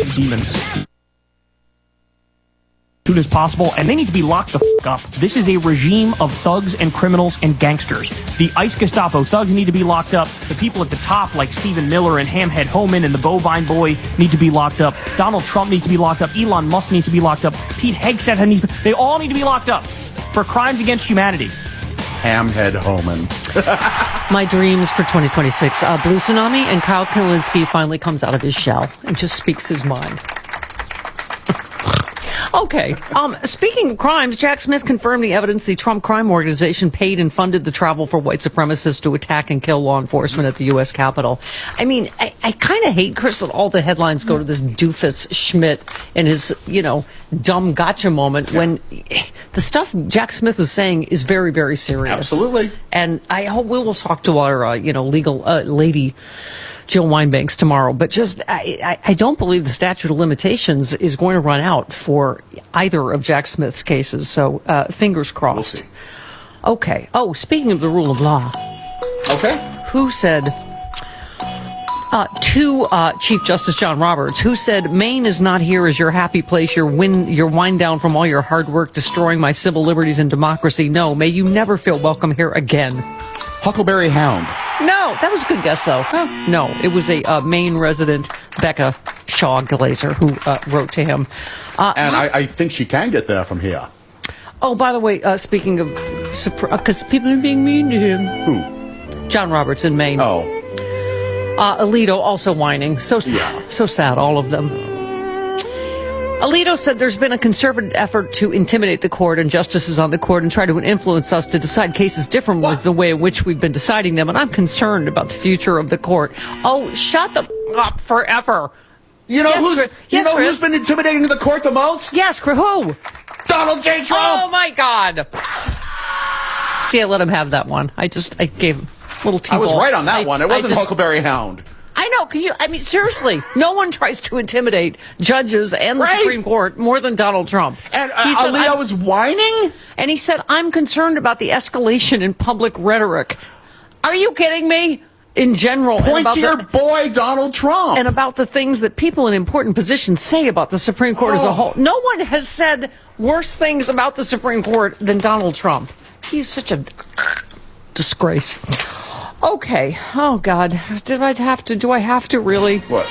demons soon as possible, and they need to be locked the up. This is a regime of thugs and criminals and gangsters. The ICE Gestapo thugs need to be locked up. The people at the top, like Stephen Miller and Hamhead Homan and the Bovine Boy, need to be locked up. Donald Trump needs to be locked up. Elon Musk needs to be locked up. Pete Hegseth needs to, they all need to be locked up for crimes against humanity. Hamhead Homan. My dreams for 2026. Blue Tsunami, and Kyle Kalinske finally comes out of his shell and just speaks his mind. Okay. Speaking of crimes, Jack Smith confirmed the evidence the Trump crime organization paid and funded the travel for white supremacists to attack and kill law enforcement at the U.S. Capitol. I mean, I kind of hate, Chris, that all the headlines go to this doofus Schmidt and his, dumb gotcha moment when the stuff Jack Smith was saying is very, very serious. Absolutely. And I hope we will talk to our, legal lady, Jill Wine-Banks, tomorrow, but just I don't believe the statute of limitations is going to run out for either of Jack Smith's cases. So fingers crossed. We'll see. Okay. Oh, speaking of the rule of law. Okay. Who said to Chief Justice John Roberts, who said Maine is not here as your happy place, your wind down from all your hard work destroying my civil liberties and democracy. No, may you never feel welcome here again. Huckleberry Hound. No, that was a good guess, though. Oh. No, it was a Maine resident, Becca Shaw Glazer, who wrote to him. And I think she can get there from here. Oh, by the way, speaking of, because people are being mean to him. Who? John Roberts in Maine. Oh. Alito also whining. So sad, all of them. Alito said there's been a conservative effort to intimidate the court and justices on the court and try to influence us to decide cases different with the way in which we've been deciding them. And I'm concerned about the future of the court. Oh, shut them up forever. You know who's been intimidating the court the most? Yes, who? Donald J. Trump. Oh, my God. See, I let him have that one. I gave him a little T-ball. I was right on that one. It wasn't Huckleberry Hound. I know. Seriously, no one tries to intimidate judges and the Supreme Court more than Donald Trump. And Alito was whining? And he said, I'm concerned about the escalation in public rhetoric. Are you kidding me? In general. Point to your boy, Donald Trump. And about the things that people in important positions say about the Supreme Court as a whole. No one has said worse things about the Supreme Court than Donald Trump. He's such a disgrace. Okay. Oh, God. Do I have to really? What?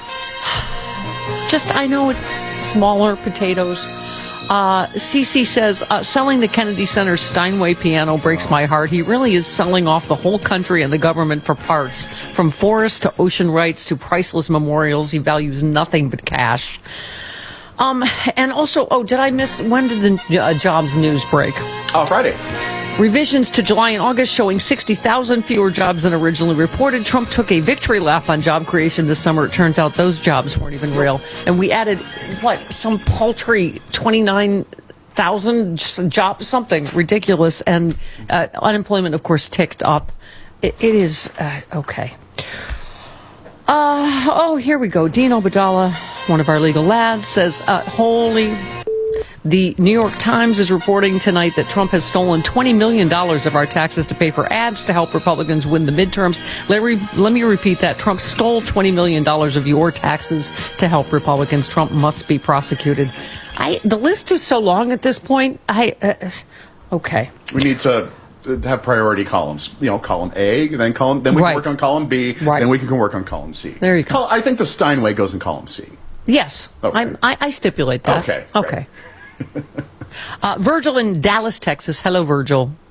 I know it's smaller potatoes. Cece says, selling the Kennedy Center Steinway piano breaks my heart. He really is selling off the whole country and the government for parts. From forests to ocean rights to priceless memorials, he values nothing but cash. And also, did I miss, when did the jobs news break? Oh, Friday. Revisions to July and August showing 60,000 fewer jobs than originally reported. Trump took a victory lap on job creation this summer. It turns out those jobs weren't even real. And we added, some paltry 29,000 jobs, something ridiculous. And unemployment, of course, ticked up. It is, okay. Here we go. Dean Obadala, one of our legal lads, says, the New York Times is reporting tonight that Trump has stolen $20 million of our taxes to pay for ads to help Republicans win the midterms. Let me repeat that. Trump stole $20 million of your taxes to help Republicans. Trump must be prosecuted. The list is so long at this point. Okay. We need to have priority columns. Column A, then we can work on column B, then we can work on column C. There you go. I think the Steinway goes in column C. Yes. Okay. I stipulate that. Okay. Okay. Virgil in Dallas, Texas. Hello, Virgil.